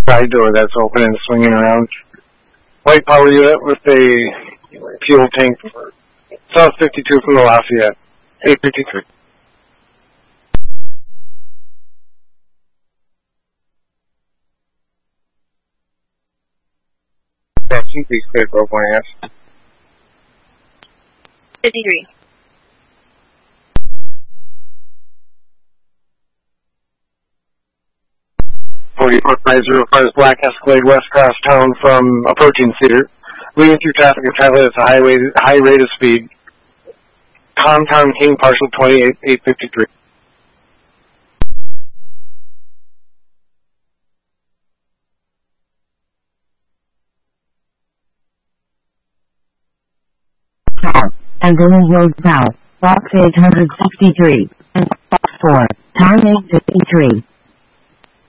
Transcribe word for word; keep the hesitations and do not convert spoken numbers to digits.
side door that's open and swinging around. White power unit with a fuel tank. South fifty-two from the Lafayette. eight fifty-three. Passing, please clear twelve one S. fifty-three. forty-four five zero cars Black Escalade west cross town from approaching Cedar. Leaving through traffic and traffic at a highway, high rate of speed. Tom Tom King partial twenty-eight eight fifty-three. South, Angola Road South, box eight sixty-three, and box four, time eight fifty-three.